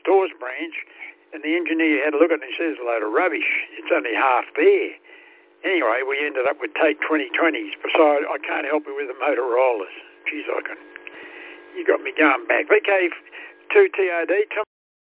Stores branch, and the engineer had a look at it and he says, a load of rubbish. It's only half there. Anyway, we ended up with Take 2020s. Besides, I can't help you with the Motorola's. Geez, you got me going back. VK2TRD,